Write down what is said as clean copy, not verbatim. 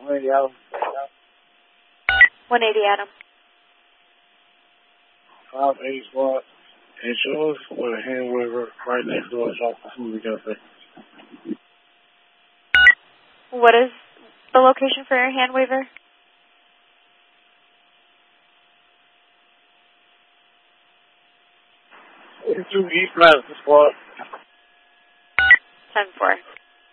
180 Adam. 180 Adam. 580 squad. And show us with a hand waiver right next door. So who we got there. What is the location for your hand waiver? It's 2 East Madison squad. 10-4.